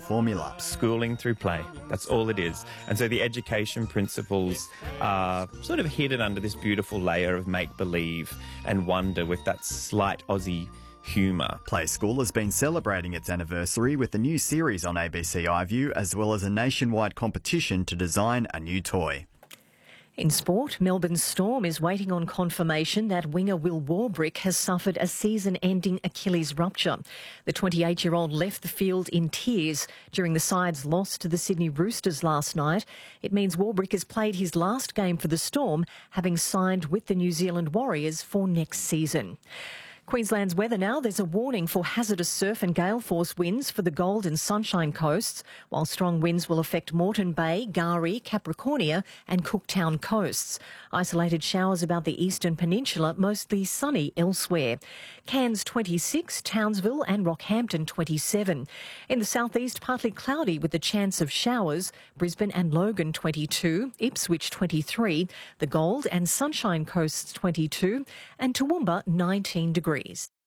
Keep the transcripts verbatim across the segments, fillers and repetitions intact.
formula. Schooling through play. That's all it is. And so the education principles are sort of hidden under this beautiful layer of make-believe and wonder with that slight Aussie humour. Play School has been celebrating its anniversary with a new series on A B C iView, as well as a nationwide competition to design a new toy. In sport, Melbourne Storm is waiting on confirmation that winger Will Warbrick has suffered a season-ending Achilles rupture. The twenty-eight-year-old left the field in tears during the side's loss to the Sydney Roosters last night. It means Warbrick has played his last game for the Storm, having signed with the New Zealand Warriors for next season. Queensland's weather now. There's a warning for hazardous surf and gale force winds for the Gold and Sunshine coasts, while strong winds will affect Moreton Bay, Gari, Capricornia and Cooktown coasts. Isolated showers about the eastern peninsula, mostly sunny elsewhere. Cairns twenty-six, Townsville and Rockhampton twenty-seven. In the southeast, partly cloudy with the chance of showers. Brisbane and Logan twenty-two, Ipswich twenty-three, the Gold and Sunshine coasts twenty-two and Toowoomba nineteen degrees.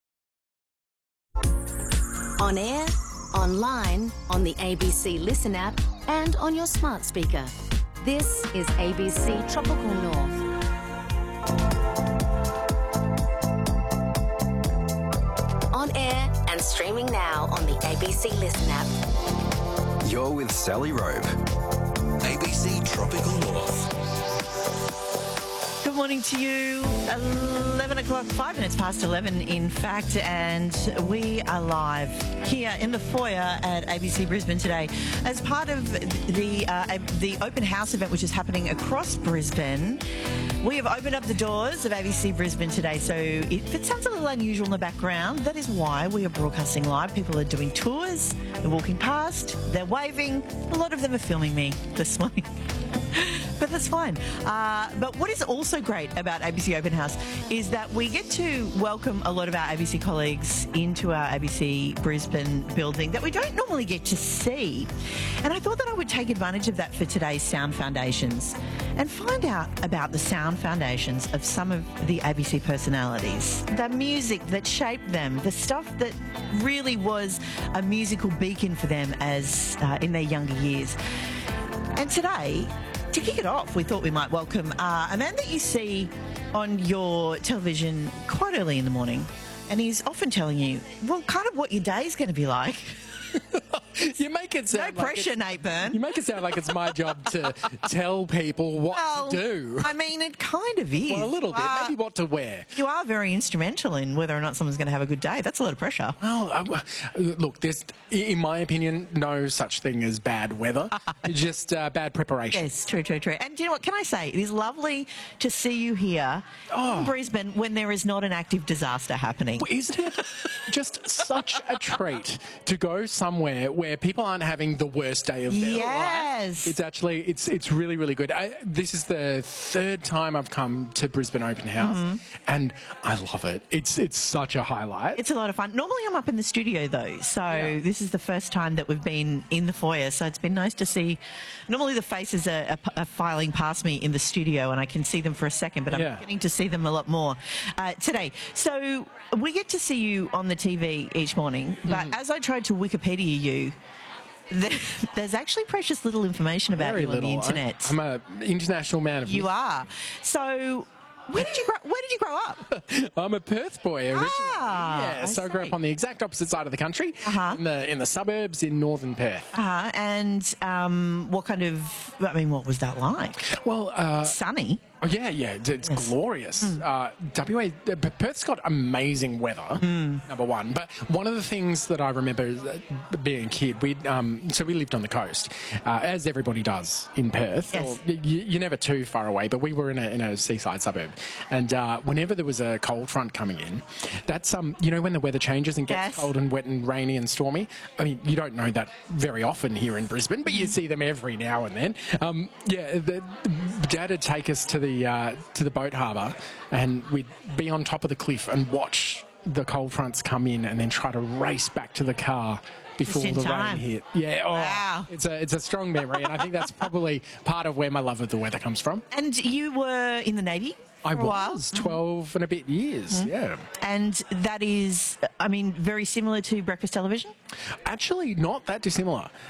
On air, online, on the A B C Listen app and on your smart speaker. This is A B C Tropical North. On air and streaming now on the A B C Listen app. You're with Sally Robe. A B C Tropical North. Good morning to you. eleven o'clock, five minutes past eleven, in fact, and we are live here in the foyer at A B C Brisbane today as part of the uh, the open house event which is happening across Brisbane. We have opened up the doors of A B C Brisbane today, so if it sounds a little unusual in the background, that is why we are broadcasting live. People are doing tours, they're walking past, they're waving. A lot of them are filming me this morning. But that's fine. Uh, but what is also great about A B C Open House is that we get to welcome a lot of our A B C colleagues into our A B C Brisbane building that we don't normally get to see. And I thought that I would take advantage of that for today's Sound Foundations and find out about the sound foundations of some of the A B C personalities, the music that shaped them, the stuff that really was a musical beacon for them as uh, in their younger years. And today, to kick it off, we thought we might welcome uh, a man that you see on your television quite early in the morning, and he's often telling you, well, kind of what your day's going to be like. You make it sound no like pressure, it's, Nate Byrne. You make it sound like it's my job to tell people what well, to do. I mean, it kind of is. Well, a little bit. Uh, Maybe what to wear. You are very instrumental in whether or not someone's going to have a good day. That's a lot of pressure. Well, uh, look, there's, in my opinion, no such thing as bad weather. Just uh, bad preparation. Yes, true, true, true. And do you know what? Can I say, it is lovely to see you here Oh. in Brisbane when there is not an active disaster happening. Well, isn't it just such a treat to go somewhere where people aren't having the worst day of their Yes. life? It's actually, it's it's really, really good. I, this is the third time I've come to Brisbane Open House, Mm-hmm. and I love it. It's it's such a highlight. It's a lot of fun. Normally I'm up in the studio though, so Yeah. this is the first time that we've been in the foyer, so it's been nice to see. Normally the faces are, are, are filing past me in the studio and I can see them for a second, but I'm Yeah. getting to see them a lot more uh, today. So we get to see you on the T V each morning, but Mm-hmm. as I tried to Wikipedia you, there, there's actually precious little information about Very you little. on the internet. I, I'm an international man of You mystery. are. So where did you grow, where did you grow up? I'm a Perth boy originally. Ah, yeah, I so I grew see. up on the exact opposite side of the country, Uh-huh. in the in the suburbs in northern Perth. Uh-huh. And um, what kind of, I mean, what was that like? Well, uh, Sunny. oh, yeah, yeah, it's, it's Yes. glorious. Uh, W A, uh, Perth's got amazing weather, number one. But one of the things that I remember is that being a kid, we um, so we lived on the coast, uh, as everybody does in Perth. Yes. Or, you, you're never too far away, but we were in a, in a seaside suburb, and uh, whenever there was a cold front coming in, that's um, you know, when the weather changes and gets Yes. cold and wet and rainy and stormy. I mean, you don't know that very often here in Brisbane, but you see them every now and then. Um, yeah, the, the, Dad would take us to the uh, to the boat harbour, and we'd be on top of the cliff and watch the cold fronts come in, and then try to race back to the car before in the time. rain hit. Yeah, oh, Wow. it's a it's a strong memory, and I think that's probably part of where my love of the weather comes from. And you were in the Navy I for a while? was twelve and a bit years. Yeah. And that is, I mean, very similar to breakfast television? Actually, not that dissimilar.